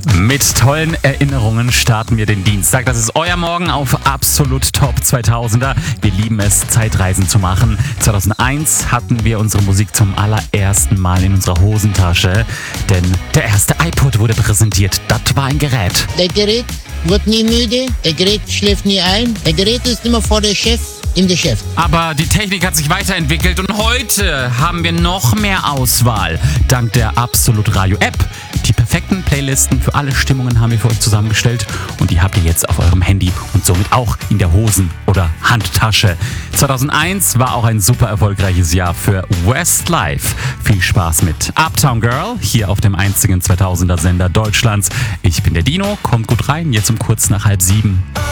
Mit tollen Erinnerungen starten wir den Dienstag. Das ist euer Morgen auf Absolut Top 2000er. Wir lieben es, Zeitreisen zu machen. 2001 hatten wir unsere Musik zum allerersten Mal in unserer Hosentasche, denn der erste iPod wurde präsentiert. Das war ein Gerät. Der Gerät wird nie müde, der Gerät schläft nie ein, der Gerät ist immer vor der Chef im Geschäft. Aber die Technik hat sich weiterentwickelt und heute haben wir noch mehr Auswahl. Dank der Absolut Radio App. Die perfekten Playlisten für alle Stimmungen haben wir für euch zusammengestellt und die habt ihr jetzt auf eurem Handy und somit auch in der Hosen- oder Handtasche. 2001 war auch ein super erfolgreiches Jahr für Westlife. Viel Spaß mit Uptown Girl hier auf dem einzigen 2000er Sender Deutschlands. Ich bin der Dino, kommt gut rein, jetzt um kurz nach 6:30.